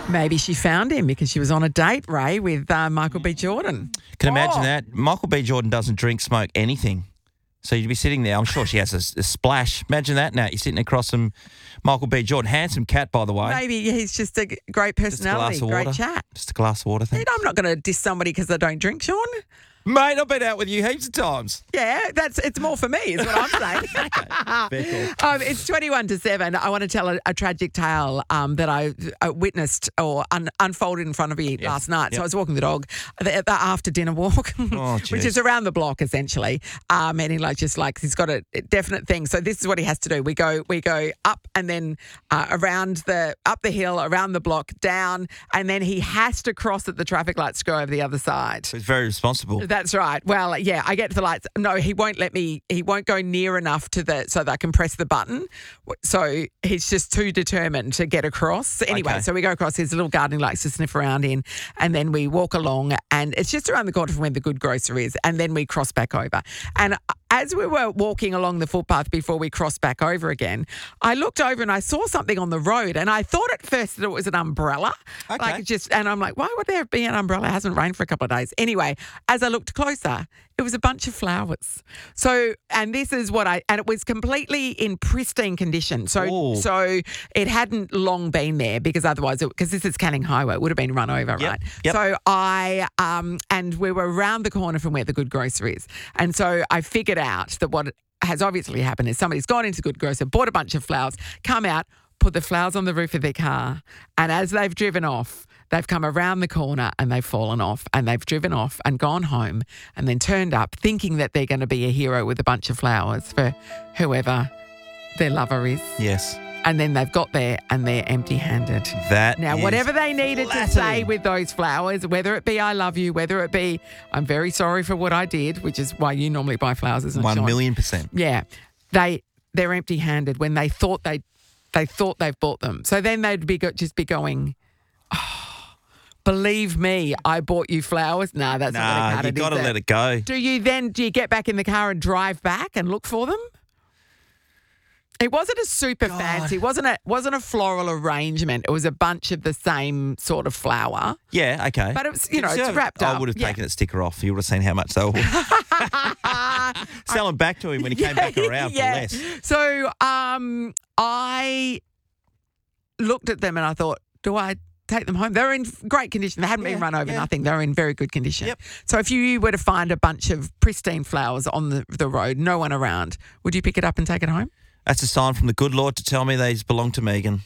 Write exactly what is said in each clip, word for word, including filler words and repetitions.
Maybe she found him because she was on a date, Ray, with uh, Michael B. Jordan. Can imagine Oh. that. Michael B. Jordan doesn't drink, smoke, anything. So you'd be sitting there. I'm sure she has a, a splash. Imagine that now. You're sitting across from Michael B. Jordan. Handsome cat, by the way. Maybe he's just a g- great Just a glass personality, of great water. chat. Just a glass of water, You thanks. know, I'm not going to diss somebody because they don't drink, Sean. Mate, I've been out with you heaps of times. Yeah, that's it's more for me, is what I'm saying. Very cool. Um, it's twenty-one to seven. I want to tell a, a tragic tale um, that I uh, witnessed or un- unfolded in front of me Yes. last night. So Yep. I was walking the dog, the, the after dinner walk, Oh, which geez. is around the block essentially. Um, and he like just like he's got a definite thing. So this is what he has to do. We go we go up and then uh, around the up the hill, around the block, down, and then he has to cross at the traffic lights to go over the other side. So he's very responsible. That's right. Well, yeah, I get to the lights. No, he won't let me. He won't go near enough to the so that I can press the button. So he's just too determined to get across. Anyway, Okay. so we go across his little garden he likes to sniff around in, and then we walk along, and it's just around the corner from where the Good Grocer is, and then we cross back over. And as we were walking along the footpath before we crossed back over again, I looked over and I saw something on the road, and I thought at first that it was an umbrella. Okay. Like just, and I'm like, why would there be an umbrella? It hasn't rained for a couple of days. Anyway, as I looked closer, it was a bunch of flowers. So, and this is what I, and it was completely in pristine condition. So, Ooh. so it hadn't long been there because otherwise, because this is Canning Highway, it would have been run over, Yep, right? yep. So I, um, and we were around the corner from where the Good Grocer is. And so I figured out that what has obviously happened is somebody's gone into Good Grocer, bought a bunch of flowers, come out, put the flowers on the roof of their car, and as they've driven off, they've come around the corner and they've fallen off and they've driven off and gone home and then turned up thinking that they're going to be a hero with a bunch of flowers for whoever their lover is. Yes. And then they've got there and they're empty-handed. That Now, is whatever they needed to say flattering. with those flowers, whether it be I love you, whether it be I'm very sorry for what I did, which is why you normally buy flowers, isn't it, One Sean? million percent. Yeah. They, they're empty-handed when they thought they they thought they've bought them. So then they'd be go, just be going, oh, believe me, I bought you flowers. Nah, that's not Nah, going to you cut it, got to is let it? it go. Do you then, do you get back in the car and drive back and look for them? It wasn't a super God. fancy, wasn't a wasn't a floral arrangement. It was a bunch of the same sort of flower. Yeah, okay. But it was, you know, Should it's have- wrapped I up. would have Yeah. taken that sticker off. You would have seen how much they were selling back to him when he came back around yeah. for less. So um, I looked at them and I thought, do I take them home? They're in great condition. They hadn't been Yeah, run over, yeah. nothing. They're in very good condition. Yep. So if you were to find a bunch of pristine flowers on the, the road, no one around, would you pick it up and take it home? That's a sign from the good Lord to tell me they belong to Megan.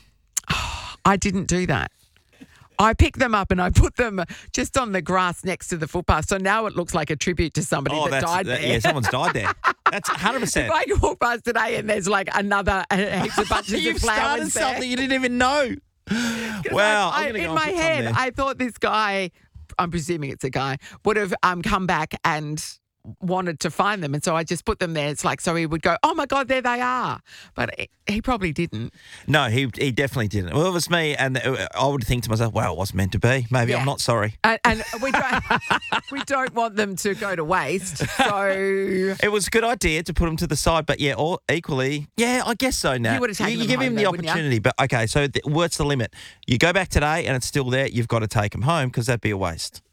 I didn't do that. I picked them up and I put them just on the grass next to the footpath. So now it looks like a tribute to somebody Oh, that that's died that- there. yeah. Someone's died there. That's one hundred percent. If I could walk past today and there's like another uh, heaps of bunches You've of flowers started there. something you didn't even know. 'Cause Wow, I, I'm gonna I, go in and my put some head, there. I thought this guy, I'm presuming it's a guy, would have um, come back and wanted to find them. And so I just put them there. It's like, so he would go, oh my God, there they are. But he, he probably didn't. No, he he definitely didn't. Well, it was me, and I would think to myself, "Well, it wasn't meant to be. Maybe Yeah. I'm not sorry." And, and we don't we don't want them to go to waste. So It was a good idea to put him to the side, but yeah, or equally, yeah, I guess so. Now You would have taken you, them give home him though, the wouldn't you? opportunity, but okay. So th- what's the limit? You go back today, and it's still there. You've got to take him home because that'd be a waste.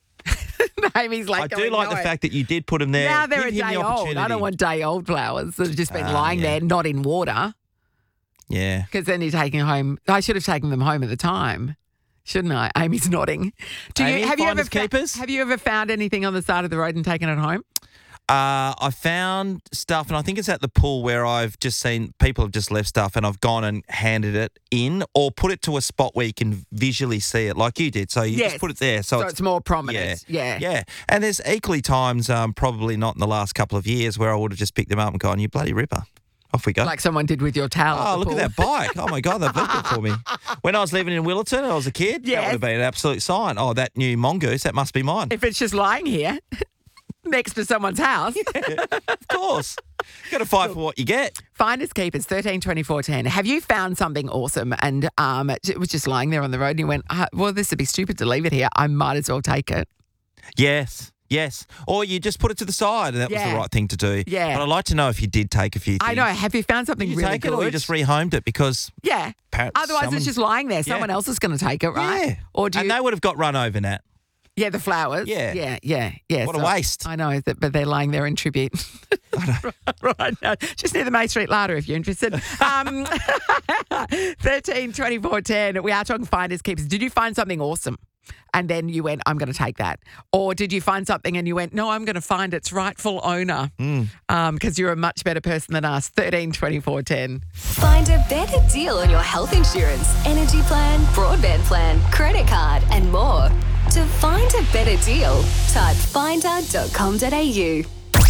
Amy's like, I do going, like no. the fact that you did put him there. Now they're Give a him day the old. I opportunity. don't want day old flowers that have just been Ah, lying yeah. there, not in water. Yeah. Because then you're taking home. I should have taken them home at the time, shouldn't I? Amy's nodding. Do Amy, you have you ever finders keepers? have you ever found anything on the side of the road and taken it home? Uh, I found stuff, and I think it's at the pool where I've just seen people have just left stuff, and I've gone and handed it in or put it to a spot where you can visually see it, like you did. So you Yes. just put it there. So, So it's, it's more prominent. Yeah. yeah. And there's equally times, um, probably not in the last couple of years, where I would have just picked them up and gone, "You bloody ripper." Off we go. Like someone did with your towel. Oh, at the look pool. at that bike. Oh, my God, they've left it for me. When I was living in Willerton and I was a kid, that Yes. would have been an absolute sign. Oh, that new mongoose, that must be mine. If it's just lying here next to someone's house. Of course. Got to fight for what you get. Finders keepers, thirteen twenty-four ten. Have you found something awesome and um, it was just lying there on the road and you went, uh, well, this would be stupid to leave it here. I might as well take it. Yes, Yes. Or you just put it to the side and that was Yeah. the right thing to do. Yeah. But I'd like to know if you did take a few things. I know. Have you found something Did you really take good? it or you just rehomed it because yeah. perhaps Otherwise, someone- it's just lying there. Someone Yeah. else is going to take it, right? Yeah. Or do and you? they would have got run over, Nat. Yeah, the flowers. Yeah. Yeah, yeah, yeah. What a waste. I know, that, but they're lying there in tribute. right now. Just near the May Street Larder if you're interested. Um, thirteen twenty-four ten. We are talking finders keepers. Did you find something awesome? And then you went, I'm going to take that. Or did you find something and you went, no, I'm going to find its rightful owner because Mm. um, you're a much better person than us. thirteen twenty-four ten. Find a better deal on your health insurance, energy plan, broadband plan, credit card, and more. To find a better deal, type finder dot com dot a u.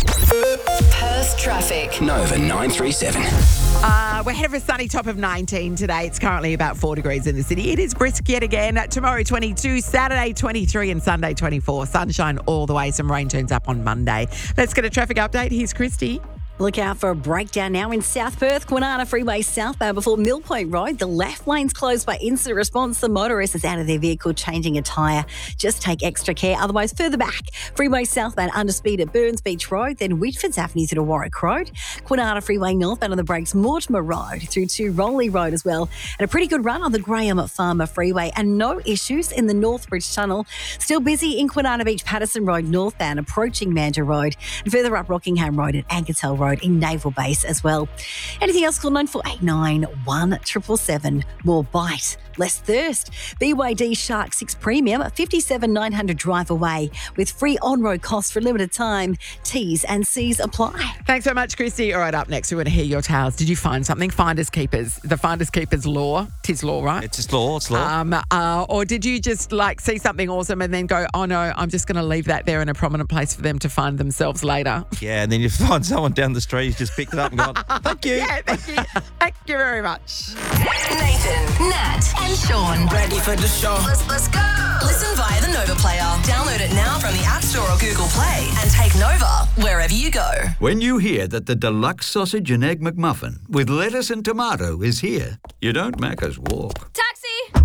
Perth traffic. Nova nine three seven. Uh, we're headed for a sunny top of nineteen today. It's currently about four degrees in the city. It is brisk yet again. Tomorrow twenty-two, Saturday twenty-three and Sunday twenty-four. Sunshine all the way. Some rain turns up on Monday. Let's get a traffic update. Here's Christy. Look out for a breakdown now in South Perth, Kwinana Freeway southbound before Mill Point Road. The left lane's closed by instant response. The motorist is out of their vehicle changing a tyre. Just take extra care. Otherwise, further back, Freeway southbound under speed at Burns Beach Road, then Whitfords Avenue through to Warwick Road. Kwinana Freeway northbound on the brakes, Mortimer Road through to Rowley Road as well. And a pretty good run on the Graham Farmer Freeway and no issues in the Northbridge Tunnel. Still busy in Kwinana Beach, Patterson Road northbound approaching Mandurah Road. And further up Rockingham Road and Ankertel Road in Naval Base as well. Anything else, call nine four eight nine, one seven seven seven. More bite, less thirst. B Y D Shark six Premium, fifty-seven nine hundred drive away with free on-road costs for a limited time. T's and C's apply. Thanks so much, Christy. All right, up next, we want to hear your tales. Did you find something? Finders keepers. The finders keepers law. Tis law, right? It's just law. It's law. Um, uh, or did you just like see something awesome and then go, oh no, I'm just going to leave that there in a prominent place for them to find themselves later? yeah, and then you find someone down the street who's just picked it up and gone, thank you. Yeah, thank you. Thank you very much. Nathan, Nat, and Sean. Ready for the show? Let's, let's go. Listen via the Nova Player. Download it now from the App Store or Google Play and take Nova wherever you go. When you hear that the deluxe sausage and egg McMuffin with lettuce and tomato is here, you don't Macca's walk. Taxi!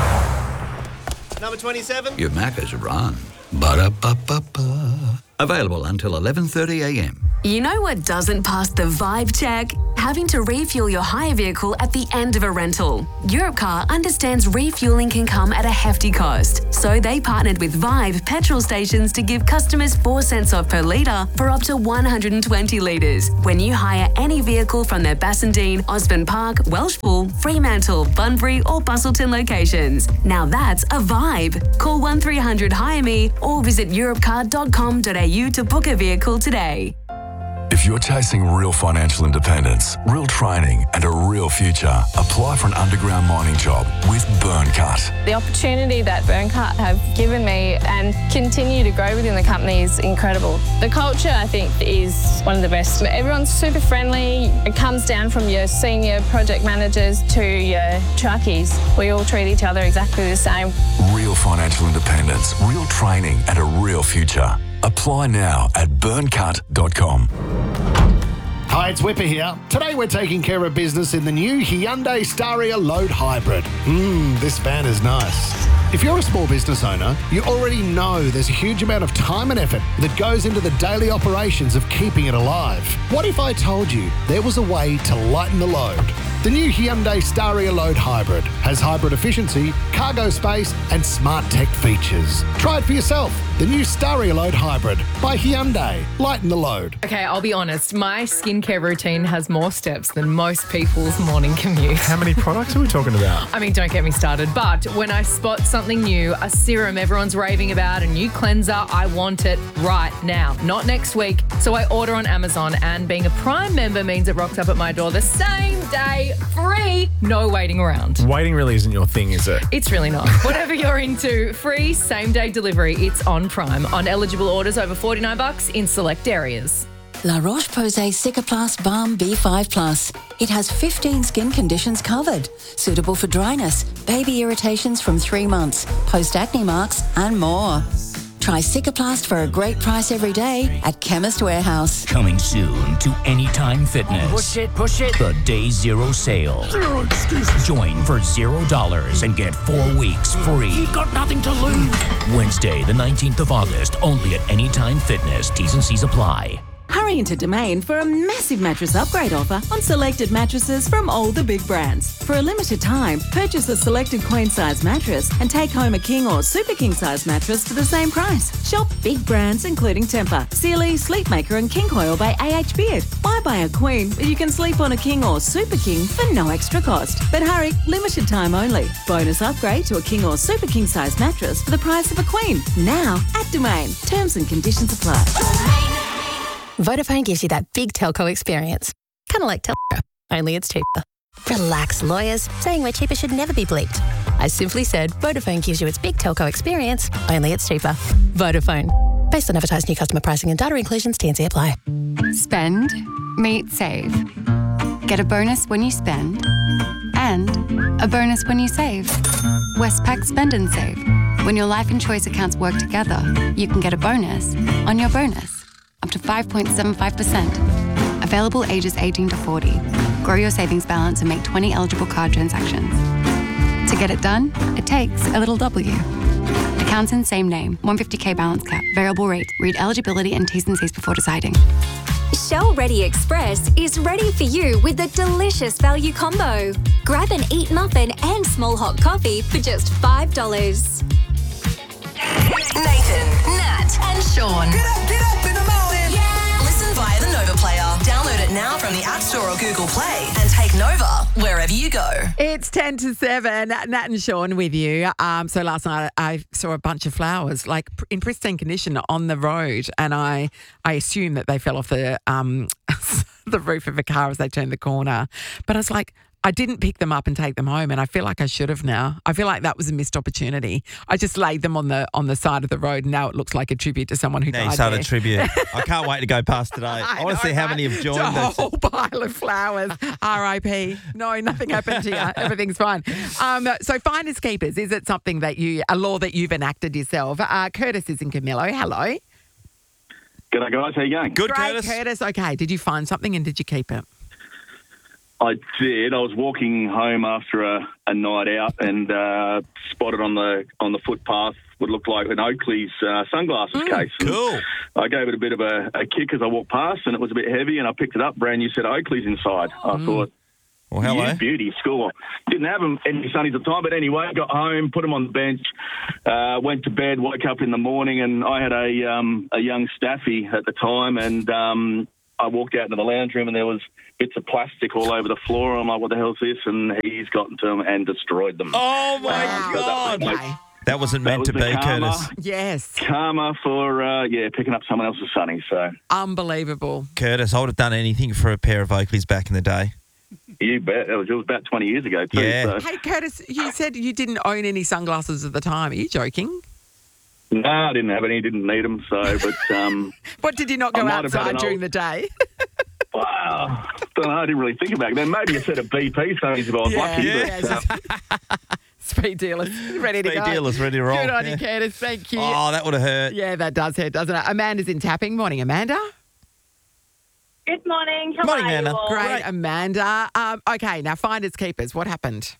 Number twenty-seven. You Macca's run. Ba-da-ba-ba-ba. Available until eleven thirty a m. You know what doesn't pass the vibe check? Having to refuel your hire vehicle at the end of a rental. Europcar understands refueling can come at a hefty cost, so they partnered with Vibe petrol stations to give customers four cents off per litre for up to one hundred twenty litres when you hire any vehicle from their Bassendean, Osborne Park, Welshpool, Fremantle, Bunbury or Bustleton locations. Now that's a vibe. Call one three hundred hire me or visit europcar dot com dot a u to book a vehicle today. If you're chasing real financial independence, real training and a real future, apply for an underground mining job with Burncut. The opportunity that Burncut have given me and continue to grow within the company is incredible. The culture, I think, is one of the best. Everyone's super friendly. It comes down from your senior project managers to your truckies. We all treat each other exactly the same. Real financial independence, real training and a real future. Apply now at burncut dot com. Hi, it's Whipper here. Today we're taking care of business in the new Hyundai Staria Load Hybrid. Mmm, this van is nice. If you're a small business owner, you already know there's a huge amount of time and effort that goes into the daily operations of keeping it alive. What if I told you there was a way to lighten the load? The new Hyundai Staria Load Hybrid has hybrid efficiency, cargo space, and smart tech features. Try it for yourself. The new Staria Load Hybrid by Hyundai. Lighten the load. Okay, I'll be honest. My skincare routine has more steps than most people's morning commute. How many products are we talking about? I mean, don't get me started. But when I spot something new, a serum everyone's raving about, a new cleanser, I want it right now, not next week. So I order on Amazon, and being a Prime member means it rocks up at my door the same day, free, no waiting around. Waiting really isn't your thing, is it? It's really not. Whatever you're into, free same-day delivery. It's on Prime on eligible orders over forty-nine bucks in select areas. La Roche-Posay Cicaplast Balm B five plus. It has fifteen skin conditions covered. Suitable for dryness, baby irritations from three months, post-acne marks and more. Try Cicaplast for a great price every day at Chemist Warehouse. Coming soon to Anytime Fitness. Push it, push it. The Day Zero Sale. Zero excuses. Join for zero dollars and get four weeks free. You've got nothing to lose. Wednesday, the nineteenth of August, only at Anytime Fitness. T's and C's apply. Hurry into Domain for a massive mattress upgrade offer on selected mattresses from all the big brands. For a limited time, purchase a selected queen-size mattress and take home a king or super king-size mattress for the same price. Shop big brands including Tempur, Sealy, Sleepmaker and King Coil by A H Beard. Why buy a queen when you can sleep on a king or super king for no extra cost? But hurry, limited time only. Bonus upgrade to a king or super king-size mattress for the price of a queen. Now at Domain. Terms and conditions apply. Vodafone gives you that big telco experience. Kind of like Telco, only it's cheaper. Relax, lawyers. Saying we're cheaper should never be bleeped. I simply said Vodafone gives you its big telco experience, only it's cheaper. Vodafone. Based on advertised new customer pricing and data inclusions, T and C apply. Spend, meet, save. Get a bonus when you spend and a bonus when you save. Westpac Spend and Save. When your life and choice accounts work together, you can get a bonus on your bonus. Up to five point seven five percent. Available ages eighteen to forty. Grow your savings balance and make twenty eligible card transactions. To get it done, it takes a little W. Accounts in same name, one hundred fifty K balance cap, variable rate. Read eligibility and T's and C's before deciding. Shell Ready Express is ready for you with a delicious value combo. Grab an Eat Muffin and small hot coffee for just five dollars. Nathan, Nat, and Sean. Get up, get up in the morning. Yeah. Listen via the Nova Player. Download it now from the App Store or Google Play and take Nova wherever you go. It's ten to seven. Nat and Sean with you. Um, so last night I saw a bunch of flowers like in pristine condition on the road, and I I assumed that they fell off the um the roof of a car as they turned the corner. But I was like, I didn't pick them up and take them home, and I feel like I should have now. I feel like that was a missed opportunity. I just laid them on the on the side of the road, and now it looks like a tribute to someone who Now died you started there. a tribute. I can't wait to go past today. I, I want to know, see how right? many have joined a us. whole pile of flowers. R I P No, nothing happened to you. Everything's fine. Um, so finders keepers, is it something that you, a law that you've enacted yourself? Uh, Curtis is in Camillo. Hello. G'day, guys. How you going? Good, Great, Curtis. Curtis. Okay. Did you find something and did you keep it? I did. I was walking home after a, a night out and uh, spotted on the on the footpath what looked like an Oakley's uh, sunglasses case. And Cool. I gave it a bit of a, a kick as I walked past, and it was a bit heavy, and I picked it up. Brand new set of Oakley's inside. I thought, well, hello. you beauty, score. Didn't have them any sunnies at the time, but anyway, got home, put them on the bench, uh, went to bed, woke up in the morning, and I had a um, a young staffy at the time, and um, I walked out into the lounge room, and there was bits of plastic all over the floor. I'm like, what the hell's this? And he's gotten to them and destroyed them. Oh, my Um, God. That was, my- That wasn't that meant was to the be, karma. Curtis. Yes. Karma for, uh, yeah, picking up someone else's sunny, so. Unbelievable. Curtis, I would have done anything for a pair of Oakleys back in the day. You bet. It was, it was about twenty years ago, too. Yeah. So. Hey, Curtis, you said you didn't own any sunglasses at the time. Are you joking? No, I didn't have any, didn't need them, so, but... Um, What, did you not I go might have had outside an during old- the day? Wow. Don't know, I didn't really think about it. Then maybe a set of B P sunnies if I was Yeah, lucky, yeah, but... Uh, Speed dealers, ready to Speed go. dealers, ready to roll. Good on Yeah. you, Curtis. Thank you. Oh, that would have hurt. Yeah, that does hurt, doesn't it? Amanda's in Tapping. Morning, Amanda. Good morning. How Morning, are Amanda. you all? Great, Amanda. Um, okay, now finders keepers. What happened?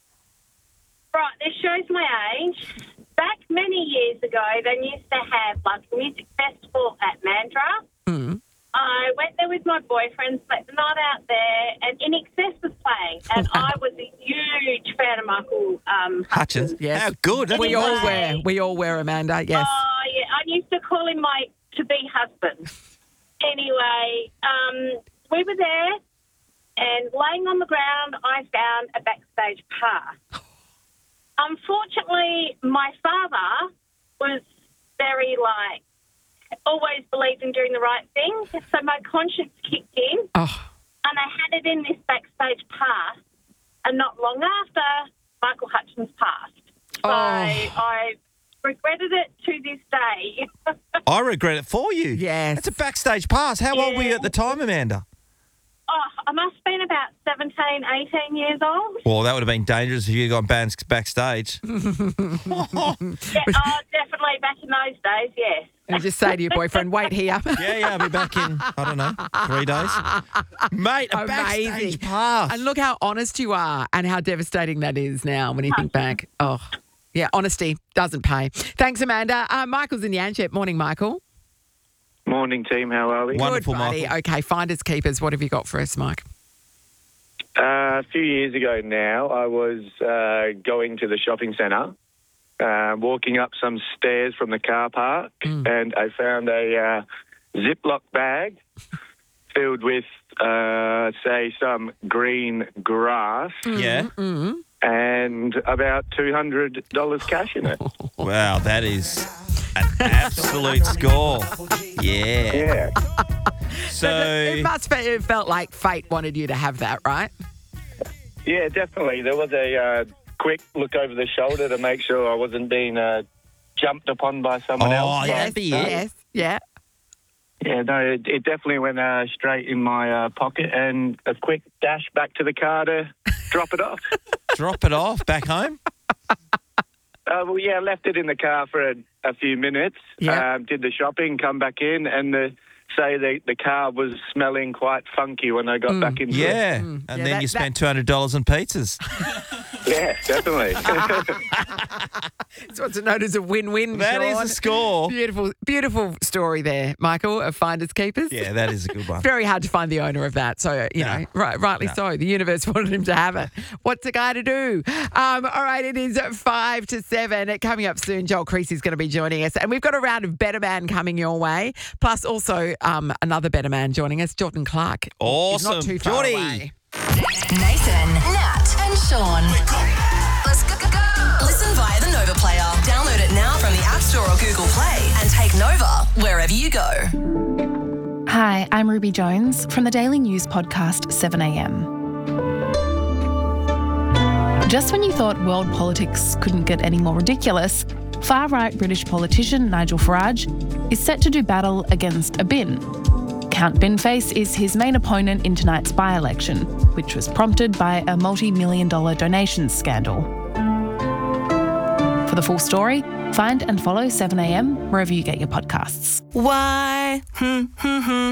Right, this shows my age. Back many years ago, they used to have like a music festival at Mandurah. Mm. I went there with my boyfriend, spent the night out there, and In Excess was playing. And I was a huge fan of Michael um, Hutchins. Yes. How good. That's We all Anyway. wear. We all wear, Amanda. Yes. Oh, yeah. I used to call him my to-be husband. Anyway, um, we were there, and laying on the ground, I found a backstage pass. Unfortunately, my father was very, like, always believed in doing the right thing, so my conscience kicked in, Oh. and I had it in this backstage pass, and not long after, Michael Hutchins passed. So Oh. I regretted it to this day. I regret it for you. Yes. It's a backstage pass. How old were you at the time, Amanda? Oh, I must have been about seventeen, eighteen years old. Well, that would have been dangerous if you had gone bands backstage. Yeah, oh, definitely. definitely back in those days, yes. And just say to your boyfriend, wait here. Yeah, yeah, I'll be back in, I don't know, three days. Mate, a backstage pass. And look how honest you are and how devastating that is now when you think back. Oh, yeah, honesty doesn't pay. Thanks, Amanda. Uh, Michael's in Yanchep. Morning, Michael. Morning, team. How are we? Wonderful, Good, buddy. Michael. Okay, finders keepers. What have you got for us, Mike? Uh, a few years ago now, I was uh, going to the shopping centre, uh, walking up some stairs from the car park, and I found a uh, Ziploc bag filled with, uh, say, some green grass. Yeah. And about two hundred dollars cash in it. Wow, that is an absolute score. Yeah. Yeah. So It must have it felt like fate wanted you to have that, right? Yeah, definitely. There was a uh, quick look over the shoulder to make sure I wasn't being uh, jumped upon by someone Oh, else. that'd be it. Yes, yeah. Yeah, no, it, it definitely went uh, straight in my uh, pocket, and a quick dash back to the car to drop it off. drop it off back home? Uh, well, yeah, left it in the car for a, a few minutes, Yeah. um, did the shopping, come back in, and the, say the, the car was smelling quite funky when I got back into Yeah. it. And Yeah, then that- you spent two hundred dollars on pizzas. Yeah, definitely. It's what's known as a win-win, That is Sean. a score. Beautiful, beautiful story there, Michael, of Finders Keepers. Yeah, that is a good one. Very hard to find the owner of that. So, you No. know, right, rightly No. so. The universe wanted him to have it. What's a guy to do? Um, all right, it is five to seven. Coming up soon, Joel Creasy's going to be joining us. And we've got a round of Better Man coming your way. Plus also um, another Better Man joining us, Jordan Clark. He's Awesome. not too far Geordie. away. Nathan, Nat, and Sean. Let's go, go, go. Listen via the Nova Player. Download it now from the App Store or Google Play and take Nova wherever you go. Hi, I'm Ruby Jones from the daily news podcast seven a m. Just when you thought world politics couldn't get any more ridiculous, far-right British politician Nigel Farage is set to do battle against a bin. Count Binface is his main opponent in tonight's by-election, which was prompted by a multi-million dollar donations scandal. For the full story, find and follow seven a m wherever you get your podcasts. Why? Hmm, hmm, hmm.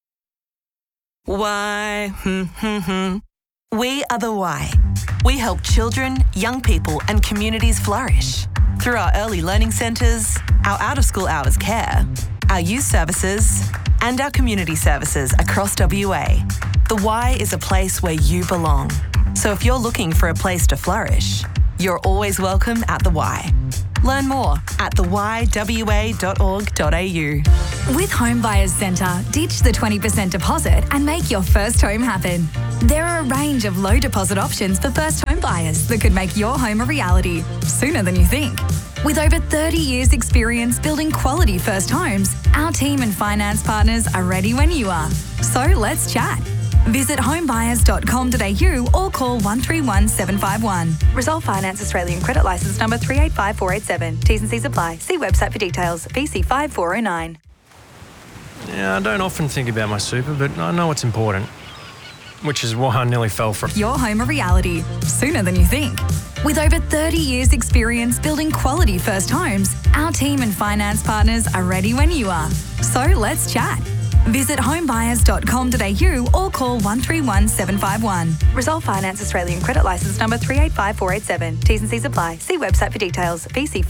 Why? Hmm, hmm, hmm. We are the Why. We help children, young people, and communities flourish through our early learning centres, our out-of-school hours care, our youth services, and our community services across W A. The Y is a place where you belong. So if you're looking for a place to flourish, you're always welcome at The Y. Learn more at the y w a dot org dot a u. With Home Buyers Centre, ditch the twenty percent deposit and make your first home happen. There are a range of low deposit options for first home buyers that could make your home a reality sooner than you think. With over thirty years experience building quality first homes, our team and finance partners are ready when you are. So let's chat. Visit homebuyers dot com dot a u or call one three one seven five one. Resolve Finance Australian Credit Licence number three eight five four eight seven. T's and C's apply. See website for details. V C five four oh nine. Yeah, I don't often think about my super, but I know it's important. Which is why I nearly fell for it. Your home a reality sooner than you think. With over thirty years experience building quality first homes, our team and finance partners are ready when you are. So let's chat. Visit homebuyers dot com dot a u or call one three one seven five one. Resolve Finance Australian Credit Licence number three eight five four eight seven. T's and C's apply. See website for details. V C